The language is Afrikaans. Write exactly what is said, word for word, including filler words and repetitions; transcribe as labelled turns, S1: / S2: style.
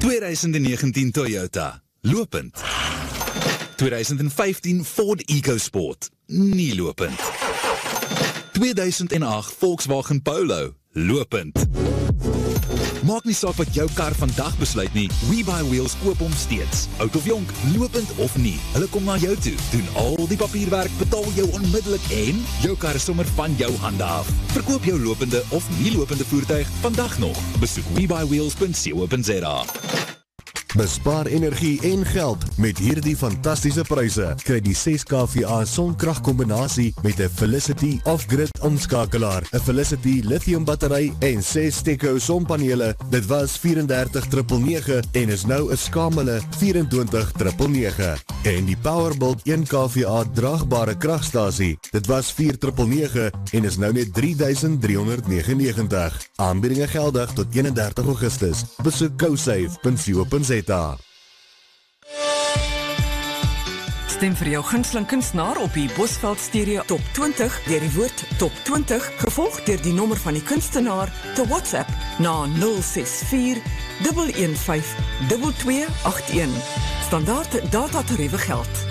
S1: twintig negentien Toyota, lopend. twintig vyftien Ford EcoSport, nie lopend. tweeduisend agt Volkswagen Polo, lopend. Maak nie saak wat jou kar vandag besluit nie, WeBuyWheels koop hom steeds. Oud of jonk, lopend of nie, hulle kom na jou toe, doen al die papierwerk, betaal jou onmiddellik en jou kar is sommer van jou hande af. Verkoop jou lopende of nie lopende voertuig vandag nog. Besoek we buy wheels punt co punt za.
S2: Bespaar energie en geld met hierdie fantastiese pryse. Kry die ses K V A sonkragkombinasie met 'n Felicity off-grid omskakelaar, 'n Felicity lithium battery en ses Steco sonpanele. Dit was drieënveertig nege nege nege en is nou 'n skamele vyf twee nege nege nege. En die Powerbolt een K V A draagbare kragstasie. Dit was vier nege nege nege en is nou net drie duisend drie honderd negenennegentig. Aanbiedinge geldig tot eenendertig Augustus. Besoek gosave punt co punt za.
S3: Stem vir jou gunsteling kunstenaar op die Bosveld Stereo Top twintig deur die woord Top twintig, gevolg deur die nommer van die kunstenaar te WhatsApp na nul ses vier een een vyf twee twee agt een. Standaard datatariewe geld.